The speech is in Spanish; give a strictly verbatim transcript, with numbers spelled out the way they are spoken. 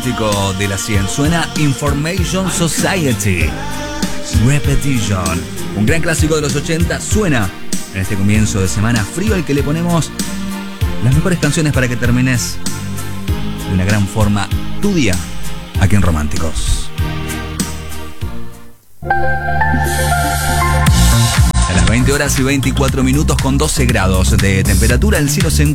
de la cien suena Information Society Repetition, un gran clásico de los ochenta. Suena en este comienzo de semana frío al que le ponemos las mejores canciones para que termines de una gran forma tu día aquí en Románticos. A las veinte horas y veinticuatro minutos con doce grados de temperatura, el cielo se